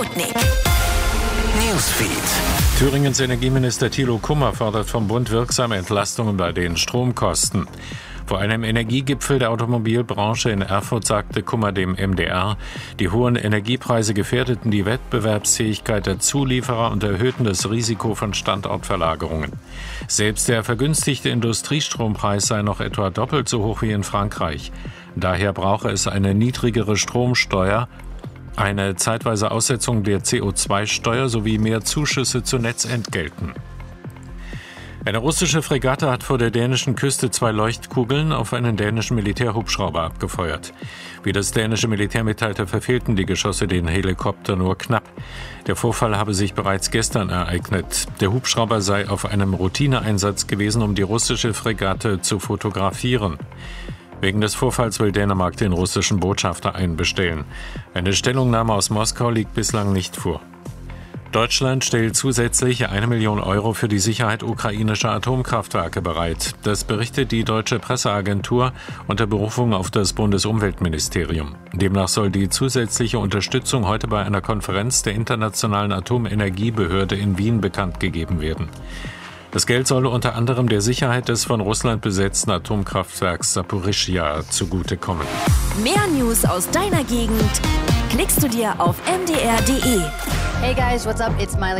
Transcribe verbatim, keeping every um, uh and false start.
Sputnik. Newsfeed. Thüringens Energieminister Thilo Kummer fordert vom Bund wirksame Entlastungen bei den Stromkosten. Vor einem Energiegipfel der Automobilbranche in Erfurt sagte Kummer dem M D R, die hohen Energiepreise gefährdeten die Wettbewerbsfähigkeit der Zulieferer und erhöhten das Risiko von Standortverlagerungen. Selbst der vergünstigte Industriestrompreis sei noch etwa doppelt so hoch wie in Frankreich. Daher brauche es eine niedrigere Stromsteuer, eine zeitweise Aussetzung der C O zwei Steuer sowie mehr Zuschüsse zu Netzentgelten. Eine russische Fregatte hat vor der dänischen Küste zwei Leuchtkugeln auf einen dänischen Militärhubschrauber abgefeuert. Wie das dänische Militär mitteilte, verfehlten die Geschosse den Helikopter nur knapp. Der Vorfall habe sich bereits gestern ereignet. Der Hubschrauber sei auf einem Routineeinsatz gewesen, um die russische Fregatte zu fotografieren. Wegen des Vorfalls will Dänemark den russischen Botschafter einbestellen. Eine Stellungnahme aus Moskau liegt bislang nicht vor. Deutschland stellt zusätzlich eine Million Euro für die Sicherheit ukrainischer Atomkraftwerke bereit. Das berichtet die deutsche Presseagentur unter Berufung auf das Bundesumweltministerium. Demnach soll die zusätzliche Unterstützung heute bei einer Konferenz der Internationalen Atomenergiebehörde in Wien bekannt gegeben werden. Das Geld soll unter anderem der Sicherheit des von Russland besetzten Atomkraftwerks Saporischschja zugutekommen. Mehr News aus deiner Gegend klickst du dir auf m d r punkt d e. Hey guys, what's up? It's Miley